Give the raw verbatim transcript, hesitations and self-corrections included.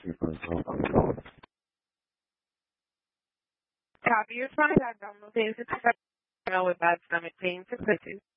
Copy your contact on the page with bad stomach pain for Chrissy.